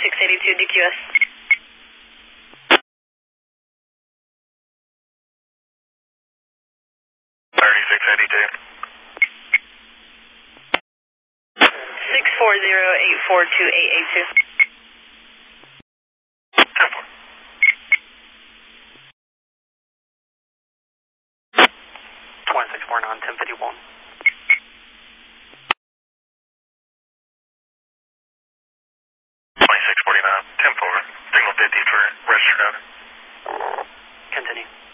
2682 DQS. 3682. 640-842-882. 2649, 1051. 2649, 10-4. Signal 50 for registered owner. Continue.